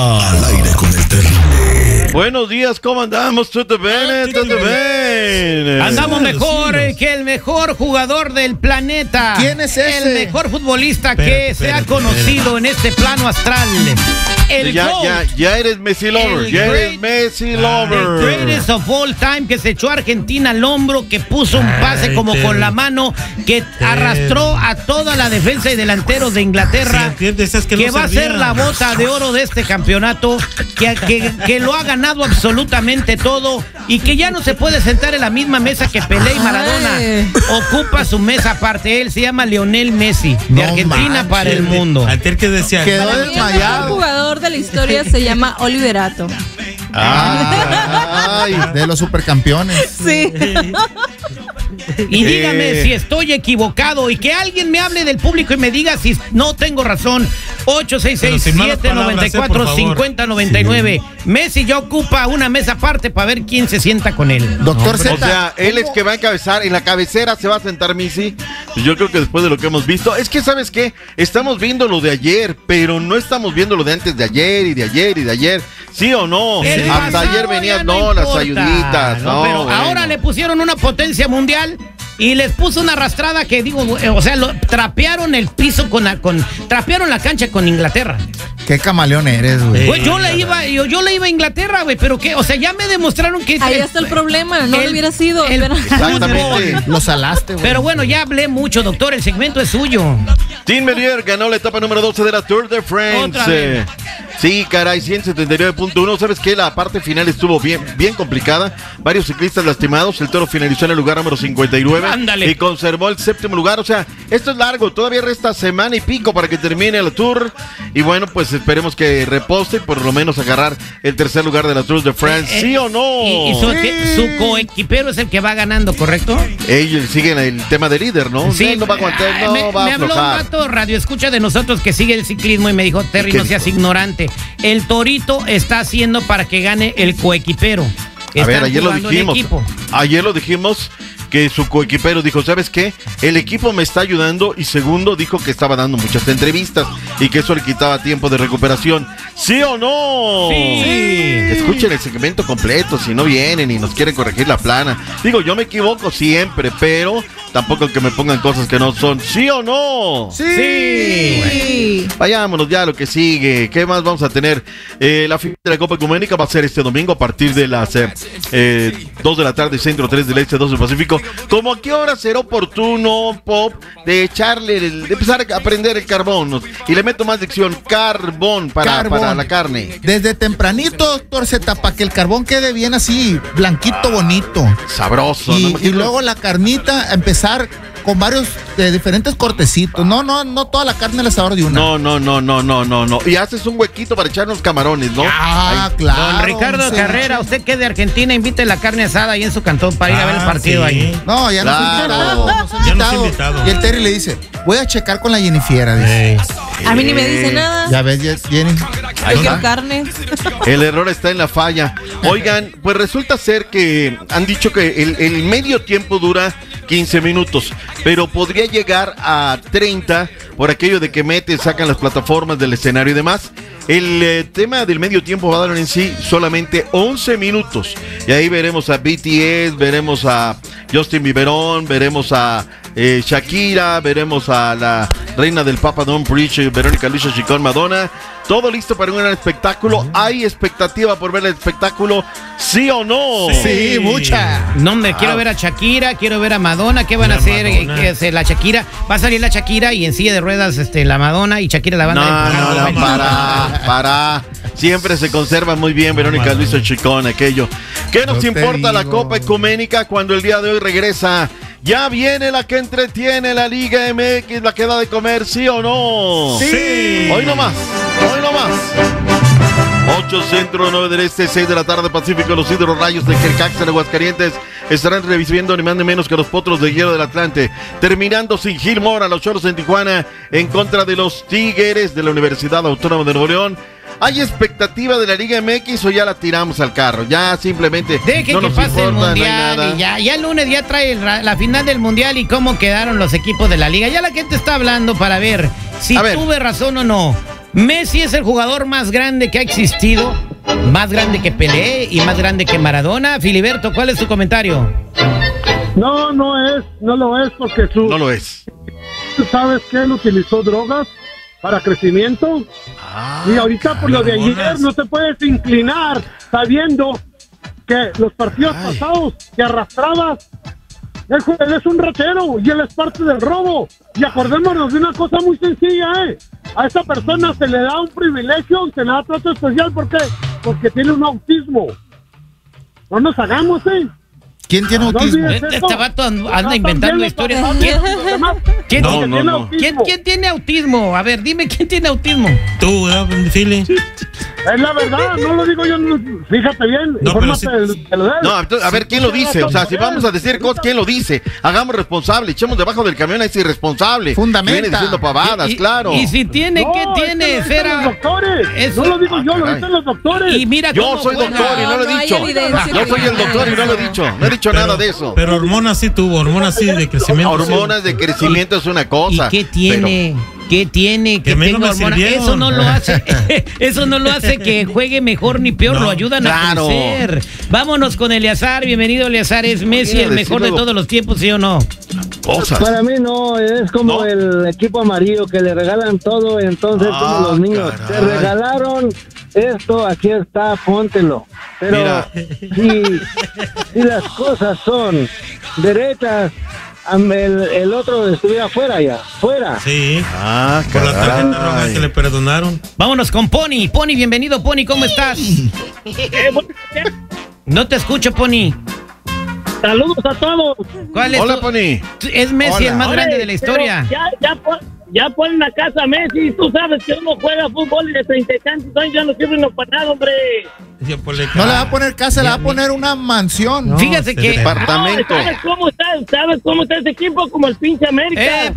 Al aire con el terrible. Buenos días, ¿cómo andamos? ¿Todo bien? ¿Todo bien? Andamos mejor que el mejor jugador del planeta. ¿Quién es ese? El mejor futbolista que se ha conocido en este plano astral. Ya eres Messi lover. El greatest of all time, que se echó a Argentina al hombro, que puso un pase como con la mano, que arrastró a toda la defensa y delanteros de Inglaterra, que va a ser la bota de oro de este campeonato, que lo ha ganado absolutamente todo y que ya no se puede sentar en la misma mesa que Pelé y Maradona. Ocupa su mesa aparte. Él se llama Lionel Messi, de Argentina para el mundo. Antes que decía, quedó El desmayado. mejor jugador de la historia se llama Oliverato. Ay, de los supercampeones. Sí. Y dígame si estoy equivocado y que alguien me hable del público y me diga si no tengo razón. 866-794-5099. Messi ya ocupa una mesa aparte para ver quién se sienta con él. Doctor Z. O sea, él es que va a encabezar, en la cabecera se va a sentar Messi. Pues yo creo que después de lo que hemos visto, es que ¿sabes qué? Estamos viendo lo de ayer, pero no estamos viendo lo de antes de ayer y de ayer y de ayer. ¿Sí o no? El Hasta ayer venían, no, las ayuditas. No, pero bueno. ahora le pusieron una potencia mundial y les puso una arrastrada que digo, o sea, trapearon el piso trapearon la cancha con Inglaterra. Qué camaleón eres, güey. Pues yo le iba a Inglaterra, güey, pero qué, o sea, ya me demostraron que Ahí está el problema, no lo hubiera sido. Exactamente. Lo salaste, güey. Pero bueno, ya hablé mucho, doctor, el segmento es suyo. Tim Merlier ganó la etapa número 12 de la Tour de France. Otra vez. Sí, caray, 179.1. ¿Sabes qué? La parte final estuvo bien complicada. Varios ciclistas lastimados. El Toro finalizó en el lugar número 59. Ándale. Y conservó el séptimo lugar. O sea, esto es largo. Todavía resta semana y pico para que termine el Tour. Y bueno, pues esperemos que repose y por lo menos agarrar el tercer lugar de la Tour de France. ¿Sí o no? Y su coequipero es el que va ganando, ¿correcto? Ellos siguen el tema de líder, ¿no? Sí. Él no va a aguantar, no me va a habló un aflojar. vato radio escucha de nosotros que sigue el ciclismo y me dijo, Terry, ¿Qué no seas dijo? ignorante. El Torito está haciendo para que gane el coequipero. A ver, Están ayer lo jugando en dijimos. equipo. Ayer lo dijimos que su coequipero dijo, ¿sabes qué? El equipo me está ayudando y segundo dijo que estaba dando muchas entrevistas y que eso le quitaba tiempo de recuperación. ¿Sí o no? Sí. Escuchen el segmento completo si no vienen y nos quieren corregir la plana. Digo, yo me equivoco siempre, pero tampoco que me pongan cosas que no son. ¿Sí o no? Sí. Vayámonos ya a lo que sigue. ¿Qué más vamos a tener? La final de la Copa Ecuménica va a ser este domingo a partir de las 2 de la tarde, centro, 3 del este, 2 del Pacífico. ¿Cómo a qué hora será oportuno, Pop, de echarle, de empezar a prender el carbón? Y le meto más dicción, carbón para la carne. Desde tempranito, doctor Z, para que el carbón quede bien así, blanquito, bonito. Sabroso. Y luego la carnita, empezar con varios diferentes cortecitos. No toda la carne al asador de una. No. Y haces un huequito para echar unos camarones, ¿no? Ah, claro. Don Ricardo sí. Carrera, usted que es de Argentina, invite la carne asada ahí en su cantón para ir a ver el partido sí. ahí. No, ya Claro. no soy Ya no invitado. soy invitado. Y el Terry le dice, voy a checar con la Jennifiera, dice. A mí ni me dice nada. Ya ves, Jenny. Ahí Yo quiero está. carne. El error está en la falla. Oigan, pues resulta ser que han dicho que el medio tiempo dura 15 minutos, pero podría llegar a 30 por aquello de que sacan las plataformas del escenario y demás. El tema del medio tiempo va a dar en sí solamente 11 minutos. Y ahí veremos a BTS, veremos a Justin Bieberón, veremos a Shakira, veremos a la reina del Papa Don't Preach, Verónica Luisa Chicón, Madonna. Todo listo para un gran espectáculo. ¿Hay expectativa por ver el espectáculo? ¿Sí o no? Sí, mucha. No, me quiero ver a Shakira, quiero ver a Madonna. ¿Qué van a hacer? La Shakira, va a salir la Shakira y en silla de ruedas la Madonna y Shakira la van a No, para. Siempre se conserva muy bien Verónica Luisa Chicón, aquello. ¿Qué nos importa la Copa Ecuménica cuando el día de hoy regresa? Ya viene la que entretiene, la Liga MX, la que da de comer, ¿sí o no? Sí. Hoy no más. 8 centro, 9 del este, 6 de la tarde Pacífico. Los Hidros Rayos de Quercax en Aguascalientes estarán recibiendo ni más ni menos que los Potros de Hielo del Atlante. Terminando sin Gil Mora, los Choros en Tijuana en contra de los Tigres de la Universidad Autónoma de Nuevo León. ¿Hay expectativa de la Liga MX o ya la tiramos al carro? Ya simplemente deje no que nos pase importa, el no hay mundial nada. y ya el lunes ya trae la final del mundial y cómo quedaron los equipos de la liga. Ya la gente está hablando para ver si tuve razón o no. Messi es el jugador más grande que ha existido, más grande que Pelé y más grande que Maradona. Filiberto, ¿cuál es tu comentario? No lo es porque No lo es. ¿Sabes qué? Él utilizó drogas para crecimiento. Y ahorita por lo de ayer no te puedes inclinar sabiendo que los partidos pasados que arrastrabas, él es un ratero y él es parte del robo. Y acordémonos de una cosa muy sencilla, a esta persona se le da un privilegio y se le da trato especial. ¿Por qué? Porque tiene un autismo. No nos hagamos, ¿Quién tiene autismo? Este vato anda inventando historias. ¿Quién tiene autismo? A ver, dime, ¿quién tiene autismo? Tú, Fili. Es la verdad, no lo digo yo, fíjate bien, infórmate de lo de él. No, a ver, ¿quién lo dice? O sea, si vamos a decir cosas, ¿quién lo dice? Hagamos responsable, echemos debajo del camión a ese irresponsable. Fundamenta. Viene diciendo pavadas, claro. Y si tiene, ¿qué tiene? Los doctores. No lo digo yo, lo dicen los doctores. Y mira, yo soy doctor y no lo he dicho. Yo soy el doctor y no lo he dicho. No he dicho nada de eso. Pero hormonas sí tuvo, hormonas sí de crecimiento. Hormonas de crecimiento es una cosa. ¿Y qué tiene? ¿Qué tiene? Que tenga hormonas. Eso no lo hace. Eso no lo hace que juegue mejor ni peor. Lo ayudan a crecer. Vámonos con Eleazar. Bienvenido, Eleazar. ¿Es Messi el mejor de todos los tiempos, sí o no? Para mí no, es como el equipo amarillo que le regalan todo, entonces como los niños. Caray. Te regalaron esto, aquí está, póntelo. Pero si las cosas son derechas, el otro estuviera fuera. Sí. Por la tarjeta roja que le perdonaron. Vámonos con Pony. Pony, bienvenido, Pony, ¿cómo estás? No te escucho, Pony. Saludos a todos. ¿Cuál es? Hola, Pony. Es Messi el más grande de la historia. Ya ponen la casa a Messi. Tú sabes que uno juega fútbol y de 30 y tantos años ya no sirven para nada, hombre. No le va a poner casa, le va a poner una mansión. No, fíjate que departamento. ¿Sabes cómo está ese equipo? Como el pinche América.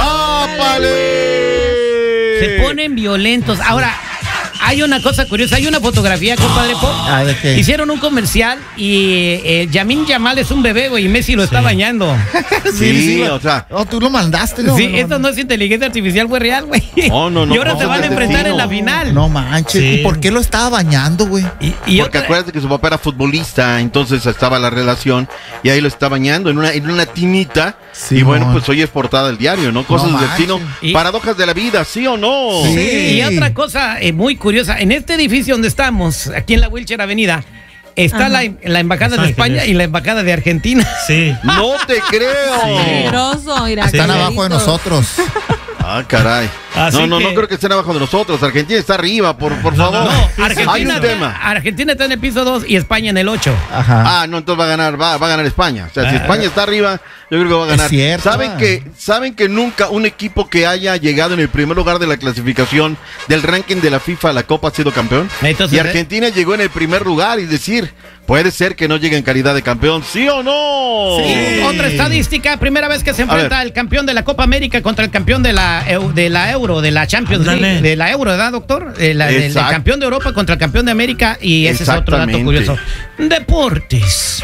Se ponen violentos. Ahora, hay una cosa curiosa, hay una fotografía, compadre Pop. Hicieron un comercial y Yamin Yamal es un bebé, güey, y Messi lo está bañando. Sí, o sea. Oh, tú lo mandaste, ¿no? Sí, esto no es inteligencia artificial, fue real, güey. No. Y ahora se van a enfrentar en la final. No manches. Sí. ¿Y por qué lo estaba bañando, güey? Porque acuérdate que su papá era futbolista, entonces estaba la relación y ahí lo está bañando en una tinita. Sí, y bueno, pues hoy es portada del diario, ¿no? Cosas del destino, paradojas de la vida, ¿sí o no? Sí. Y otra cosa muy curiosa, en este edificio donde estamos, aquí en la Wilshire Avenida, está la embajada de España y la embajada de Argentina. Sí. No te creo. Están abajo de nosotros. Caray. No creo que estén abajo de nosotros. Argentina está arriba, por favor. No, hay un tema. Argentina está en el piso 2 y España en el 8. Ajá. No, entonces va a ganar España. O sea, si España está arriba, yo creo que va a ganar. Es cierto. ¿Saben que nunca un equipo que haya llegado en el primer lugar de la clasificación del ranking de la FIFA a la Copa ha sido campeón? Entonces, y Argentina llegó en el primer lugar, es decir, puede ser que no llegue en calidad de campeón, ¿sí o no? Sí. Otra estadística, primera vez que se enfrenta el campeón de la Copa América contra el campeón de la Euro, de la Champions League, de la Euro, ¿verdad, doctor? El campeón de Europa contra el campeón de América, y ese es otro dato curioso. Deportes.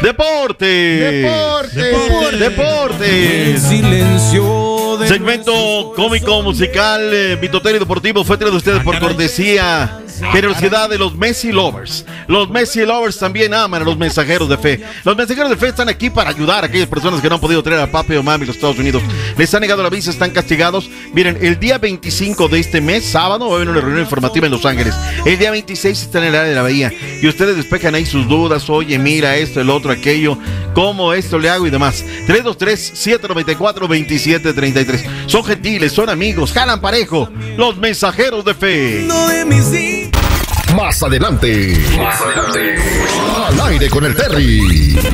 Segmento cómico musical Vitotero Deportivo fue traído de ustedes por cortesía, generosidad de los Messi Lovers. Los Messi Lovers también aman a los mensajeros de fe. Los mensajeros de fe están aquí para ayudar a aquellas personas que no han podido traer a papi o mami a los Estados Unidos. Les han negado la visa, están castigados. Miren, el día 25 de este mes, sábado, va a haber una reunión informativa en Los Ángeles. El día 26 están en el área de la bahía y ustedes despejan ahí sus dudas. Oye, mira esto, el otro, aquello, cómo esto le hago y demás. 323-794-2733. Son gentiles, son amigos, jalan parejo. Los mensajeros de fe. Más adelante. Al aire con el Terry.